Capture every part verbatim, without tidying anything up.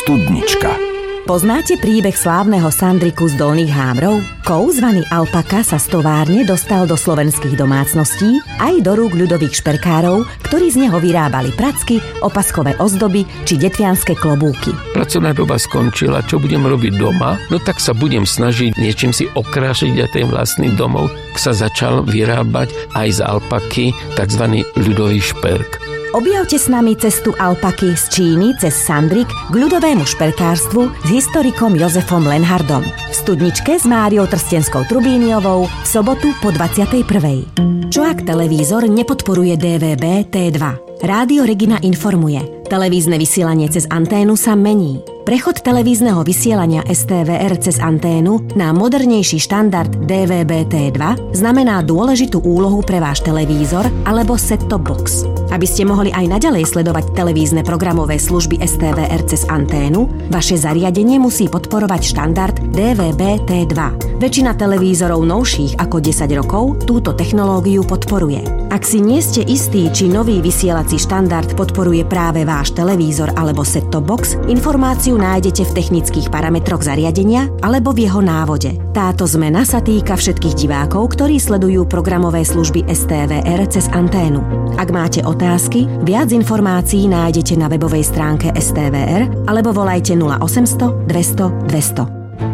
Studnička. Poznáte príbeh slávneho Sandriku z Dolných Hámrov? Kov zvaný Alpaka sa z továrne dostal do slovenských domácností aj do rúk ľudových šperkárov, ktorí z neho vyrábali pracky, opaskové ozdoby či detvianske klobúky. Pracovná doba skončila, čo budem robiť doma? No tak sa budem snažiť niečím si okrášiť aj ten vlastný domov. Sa začal vyrábať aj z alpaky tzv. Ľudový šperk. Objavte s nami cestu alpaky z Číny cez Sandrik k ľudovému šperkárstvu s historikom Jozefom Lenhardom. V Studničke s Máriou Trstenskou-Trubíniovou v sobotu po dvadsiatej prvej. Čo ak televízor nepodporuje dé vé bé té dva? Rádio Regina informuje. Televízne vysielanie cez anténu sa mení. Prechod televízneho vysielania es té vé er cez anténu na modernejší štandard dé vé bé té dva znamená dôležitú úlohu pre váš televízor alebo set-top box. Aby ste mohli aj naďalej sledovať televízne programové služby es té vé er cez anténu, vaše zariadenie musí podporovať štandard dé vé bé té dva. Väčšina televízorov novších ako desať rokov túto technológiu podporuje. Ak si nie ste istí, či nový vysielací štandard podporuje práve váš televízor alebo set-top box, informáciu nájdete v technických parametroch zariadenia alebo v jeho návode. Táto zmena sa týka všetkých divákov, ktorí sledujú programové služby es té vé er cez anténu. Ak máte otázky, viac informácií nájdete na webovej stránke es té vé er alebo volajte nula osemsto dvesto dvesto.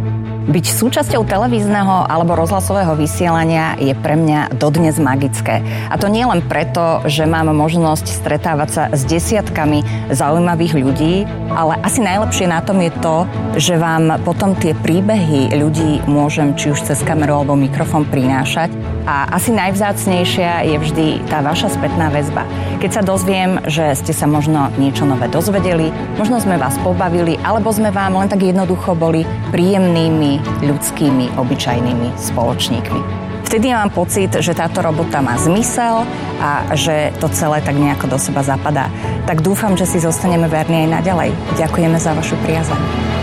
Byť súčasťou televízneho alebo rozhlasového vysielania je pre mňa dodnes magické. A to nie len preto, že mám možnosť stretávať sa s desiatkami zaujímavých ľudí, ale asi najlepšie na tom je to, že vám potom tie príbehy ľudí môžem či už cez kameru alebo mikrofón prinášať. A asi najvzácnejšia je vždy tá vaša spätná väzba. Keď sa dozviem, že ste sa možno niečo nové dozvedeli, možno sme vás pobavili, alebo sme vám len tak jednoducho boli príjemnými, ľudskými, obyčajnými spoločníkmi. Vtedy mám pocit, že táto robota má zmysel a že to celé tak nejako do seba zapadá. Tak dúfam, že si zostaneme verní aj naďalej. Ďakujeme za vašu priazeň.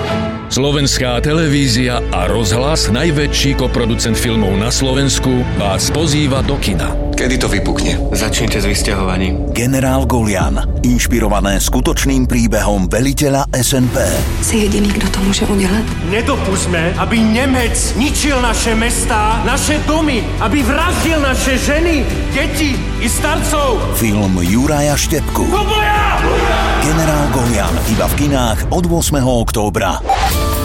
Slovenská televízia a rozhlas, najväčší koproducent filmov na Slovensku, vás pozýva do kina. Kedy to vypukne? Začnite s vysťahovaním. Generál Golian. Inšpirované skutočným príbehom veliteľa es en pé. Si jediný, kto to môže udelať? Nedopustme, aby Nemec ničil naše mestá, naše domy, aby vraždil naše ženy, deti i starcov. Film Juraja Štepku. Do boja! Generál Golian iba v kinách od ôsmeho októbra.